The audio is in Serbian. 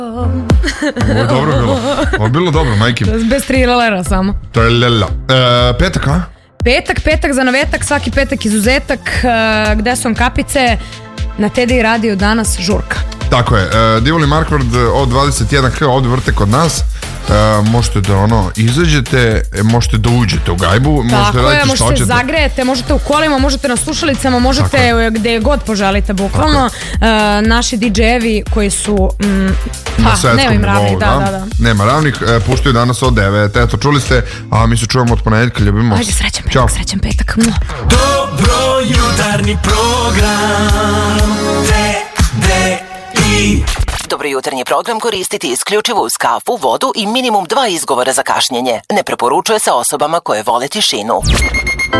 Dobro bilo. Ovo je bilo dobro, majke. Bez trilera samo. Petak, a? Petak za novetak, svaki petak izuzetak. Gde su vam kapice? Na TDI radio danas žurka. Tako je, Divoli Markvard od 21h ovdje vrte kod nas. Možete da izađete, možete da uđete u gajbu, možete da radite što hoćete. Zagrejete, možete u kolima, možete na slušalicama, možete gde god poželite, bukvalno. Naši DJ-evi koji su na svetskom nivou, da. Nema ravnih, puštaju danas od 9. Eto, čuli ste, a mi se čujemo od ponedjeljka, ljubimo. Ajde, srećan petak. Dobro jutarnji program TDI. Dobro jutarnji program koristiti isključivo uz kafu, vodu i minimum 2 izgovora za kašnjenje. Ne preporučuje se osobama koje vole tišinu.